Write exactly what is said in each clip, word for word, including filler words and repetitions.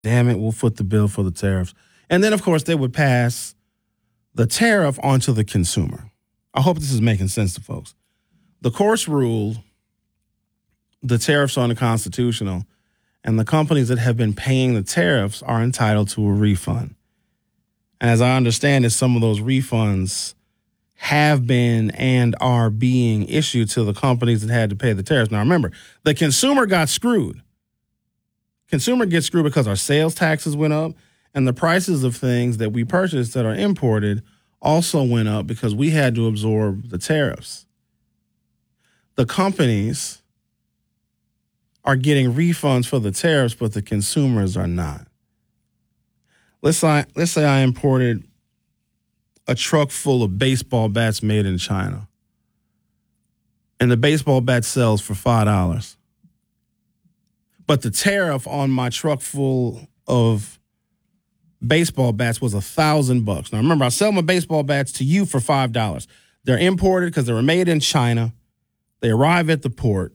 Damn it, we'll foot the bill for the tariffs. And then, of course, they would pass the tariff onto the consumer. I hope this is making sense to folks. The courts ruled the tariffs are unconstitutional, and the companies that have been paying the tariffs are entitled to a refund. And as I understand it, some of those refunds have been and are being issued to the companies that had to pay the tariffs. Now, remember, the consumer got screwed. Consumer gets screwed because our sales taxes went up, and the prices of things that we purchased that are imported also went up because we had to absorb the tariffs. The companies are getting refunds for the tariffs, but the consumers are not. Let's say, let's say I imported a truck full of baseball bats made in China, and the baseball bat sells for five dollars. But the tariff on my truck full of baseball bats was a thousand bucks. Now, remember, I sell my baseball bats to you for five dollars. They're imported because they were made in China. They arrive at the port.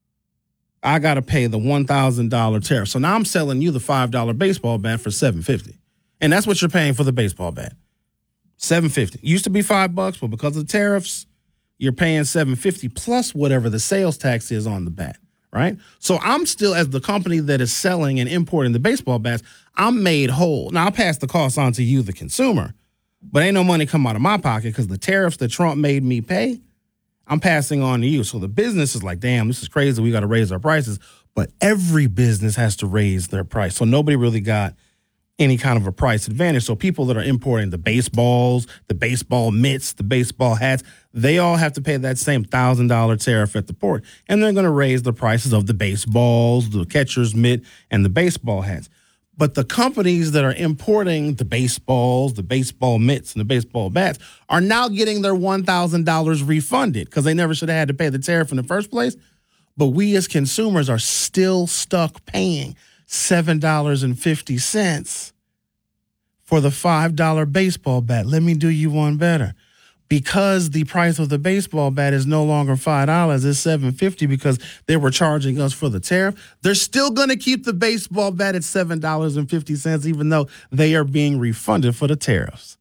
I got to pay the one thousand dollars tariff. So now I'm selling you the five dollars baseball bat for seven fifty. And that's what you're paying for the baseball bat. seven fifty. Used to be five bucks, but because of the tariffs, you're paying seven fifty plus whatever the sales tax is on the bat, right? So I'm still, as the company that is selling and importing the baseball bats, I'm made whole. Now, I'll pass the cost on to you, the consumer, but ain't no money come out of my pocket because the tariffs that Trump made me pay, I'm passing on to you. So the business is like, damn, this is crazy. We got to raise our prices. But every business has to raise their price. So nobody really got any kind of a price advantage. So people that are importing the baseballs, the baseball mitts, the baseball hats, they all have to pay that same one thousand dollars tariff at the port. And they're going to raise the prices of the baseballs, the catcher's mitt, and the baseball hats. But the companies that are importing the baseballs, the baseball mitts, and the baseball bats are now getting their one thousand dollars refunded because they never should have had to pay the tariff in the first place. But we as consumers are still stuck paying seven dollars and fifty cents for the five dollars baseball bat. Let me do you one better. Because the price of the baseball bat is no longer five dollars, it's seven dollars and fifty cents because they were charging us for the tariff. They're still going to keep the baseball bat at seven dollars and fifty cents even though they are being refunded for the tariffs.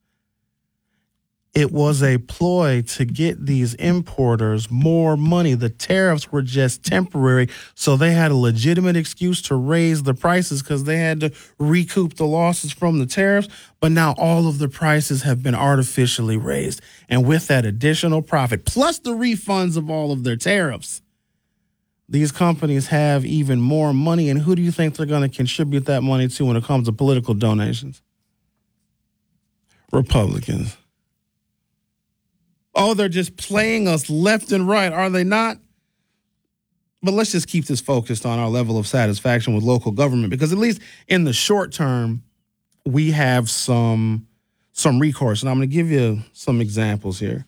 It was a ploy to get these importers more money. The tariffs were just temporary, so they had a legitimate excuse to raise the prices because they had to recoup the losses from the tariffs. But now all of the prices have been artificially raised. And with that additional profit, plus the refunds of all of their tariffs, these companies have even more money. And who do you think they're going to contribute that money to when it comes to political donations? Republicans. Oh, they're just playing us left and right, are they not? But let's just keep this focused on our level of satisfaction with local government, because at least in the short term, we have some, some recourse. And I'm going to give you some examples here.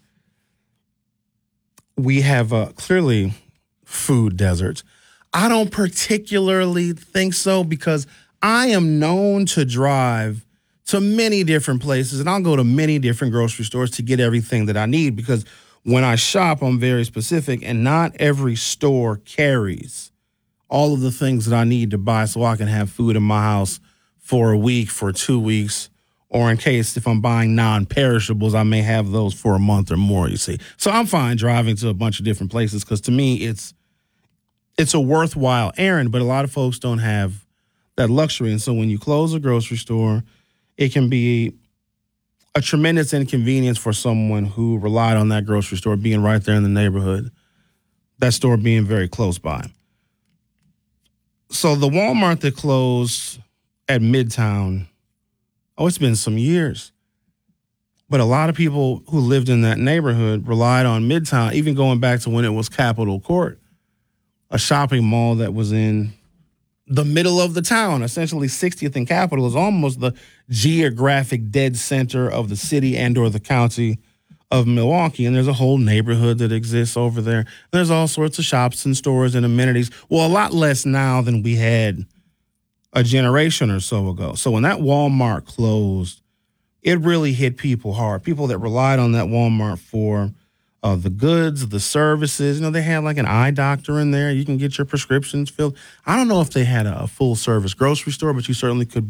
We have uh, clearly food deserts. I don't particularly think so because I am known to drive to many different places, and I'll go to many different grocery stores to get everything that I need because when I shop, I'm very specific, and not every store carries all of the things that I need to buy so I can have food in my house for a week, for two weeks, or in case if I'm buying non-perishables, I may have those for a month or more, you see. So I'm fine driving to a bunch of different places because to me, it's it's a worthwhile errand, but a lot of folks don't have that luxury. And so when you close a grocery store, it can be a tremendous inconvenience for someone who relied on that grocery store being right there in the neighborhood, that store being very close by. So the Walmart that closed at Midtown, oh, it's been some years. But a lot of people who lived in that neighborhood relied on Midtown, even going back to when it was Capitol Court, a shopping mall that was in the middle of the town. Essentially, sixtieth and Capitol is almost the geographic dead center of the city and or the county of Milwaukee. And there's a whole neighborhood that exists over there. There's all sorts of shops and stores and amenities. Well, a lot less now than we had a generation or so ago. So when that Walmart closed, it really hit people hard. People that relied on that Walmart for Uh, the goods, the services. You know, they had like an eye doctor in there. You can get your prescriptions filled. I don't know if they had a, a full service grocery store, but you certainly could